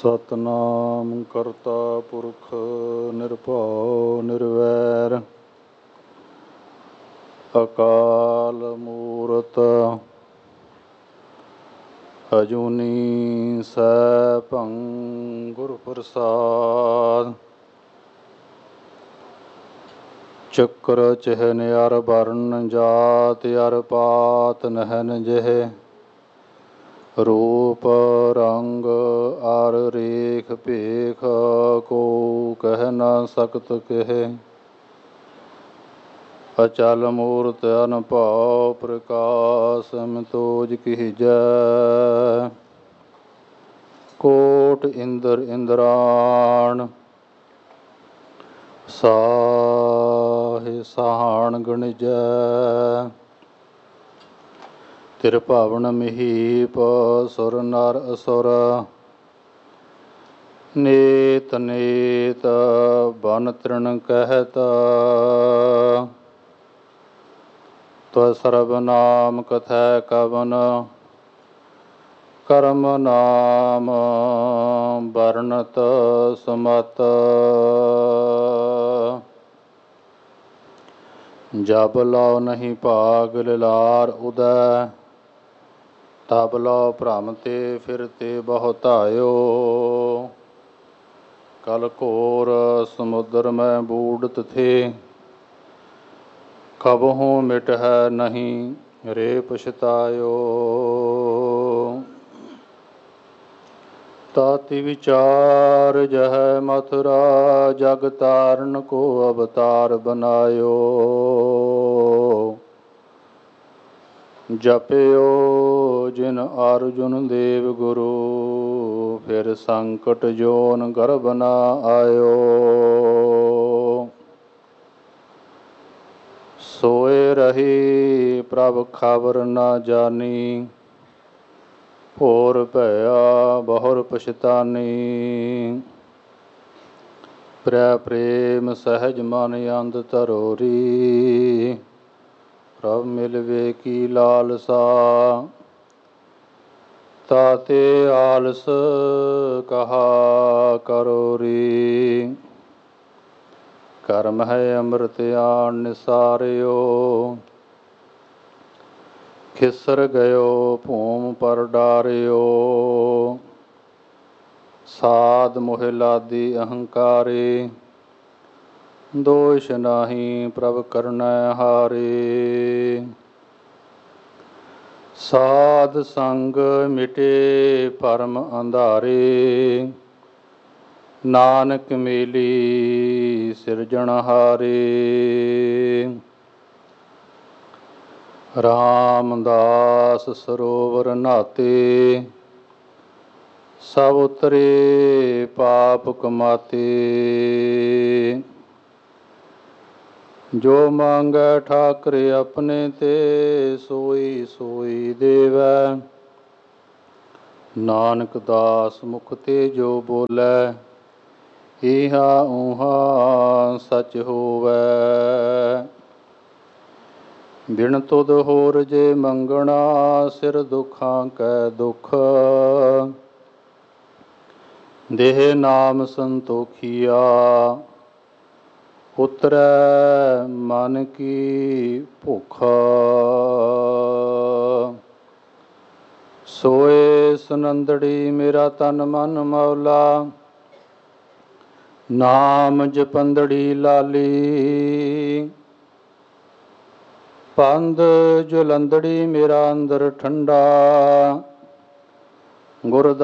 ਸਤਿਨਾਮ ਕਰਤਾ ਪੁਰਖ ਨਿਰਭਉ ਨਿਰਵੈਰ ਅਕਾਲ ਮੂਰਤ ਅਜੂਨੀ ਸੈਭੰ ਗੁਰ ਪ੍ਰਸਾਦ। ਚੱਕਰ ਚਿਹਨ ਅਰ ਵਰਨ ਜਾਤ ਅਰ ਪਾਤ ਨਹਿਨ ਜਿਹੇ ਰੂਪ ਰੰਗ ਅਰ ਰੇਖ ਭੇਖ ਕੋ ਕਹਿ ਨਾ ਸਕਤ ਕਹੇ। ਅਚਲ ਮੂਰਤ ਅਨਭਉ ਪ੍ਰਕਾਸ਼ ਮਿਤੋਜ ਕੀਜੈ ਕੋਟ ਇੰਦਰ ਇੰਦਰਾਣ ਸਾਹੇ ਸਾਹਣ ਗਣਿਜੈ। ਤਿਰ ਭਵਨ ਮਹੀਪ ਸੁਰ ਨਰ ਅਸੁਰ ਨੇਤ ਨੇਤ ਬਨ ਤ੍ਰਿਣ ਕਹਿਤ ਤਵ ਸਰਬ ਨਾਮ ਕਥੈ ਕਵਨ ਕਰਮ ਨਾਮ ਵਰਣਤ ਸਮਤ। ਜਬ ਲਉ ਨਹੀਂ ਭਾਗ ਲਿਲਾਰ ਉਦੈ ਤਬ ਲਉ ਭ੍ਰਮ ਤੇ ਫਿਰਤੇ ਬਹੁ ਧਾਇਓ। ਕਲ ਘੋਰ ਸਮੁਦਰ ਮੈਂ ਬੂੜਤ ਥੇ ਕਬਹੂ ਮਿਟਹਿ ਨਹੀਂ ਰੇ ਪਛਤਾਇਓ। ਤਾਤੀ ਵਿਚਾਰ ਜਹ ਮਥੁਰਾ ਜਗ ਤਾਰਨ ਕੋ ਅਵਤਾਰ ਬਨਾਇਓ। ਜਪਿਓ ਜਿਨ ਅਰਜੁਨ ਦੇਵ ਗੁਰੂ ਫਿਰ ਸੰਕਟ ਜੋਨ ਗਰਭ ਨਾ ਆਇਓ। ਸੋਏ ਰਹੀ ਪ੍ਰਭ ਖਬਰ ਨਾ ਜਾਨੀ ਭੋਰ ਭਇਆ ਬਹੁਰ ਪਛਤਾਨੀ। ਪ੍ਰੈ ਪ੍ਰੇਮ ਸਹਿਜ ਮਨ ਅੰਧ ਤਰੋਰੀ ਪ੍ਰਭ ਮਿਲਵੇ ਕੀ ਲਾਲਸਾ। ਤਾਤੇ ਆਲਸ ਕਹਾ ਕਰੋ ਰੀ ਕਰਮ ਹੈ ਅੰਮ੍ਰਿਤ ਆਣ ਨਿਸਾਰਿਓ। ਖਿਸਰ ਗਇਓ ਭੂਮ ਪਰ ਡਾਰਿਓ ਸਾਧ ਮੋਹਿ ਲਾਦੀ ਅਹੰਕਾਰੇ। ਦੋਸ਼ ਨਾਹੀ ਪ੍ਰਭ ਕਰਨੈ ਹਾਰੇ। ਸਾਧ ਸੰਗ ਮਿਟੇ ਭਰਮ ਅੰਧਾਰੇ ਨਾਨਕ ਮੇਲੀ ਸਿਰਜਣਹਾਰੇ। ਰਾਮਦਾਸ ਸਰੋਵਰ ਨਾਤੇ ਸਭ ਉਤਰੇ ਪਾਪ ਕਮਾਤੇ। ਜੋ ਮੰਗੈ ਠਾਕੁਰ ਆਪਣੇ ਤੇ ਸੋਈ ਸੋਈ ਦੇਵੈ। ਨਾਨਕ ਦਾਸ ਮੁਖ ਤੇ ਜੋ ਬੋਲੇ ਈਹਾ ਊਹਾ ਸਚ ਹੋਵੈ। ਬਿਨ ਤੁਧ ਹੋਰ ਜੇ ਮੰਗਣਾ ਸਿਰ ਦੁਖਾਂ ਕੈ ਦੁਖ ਦੇਹ ਨਾਮ ਸੰਤੋਖੀਆ। ਉਤਰੈ ਮਨ ਕੀ ਭੁਖ ਸੋਏ ਸੁਨੰਦੜੀ ਮੇਰਾ ਤਨ ਮਨ ਮੌਲਾ। ਨਾਮ ਜਪੰਦੜੀ ਲਾਲੀ ਪੰਧ ਜੁਲੰਦੜੀ ਮੇਰਾ ਅੰਦਰ ਠੰਡਾ। ਗੁਰ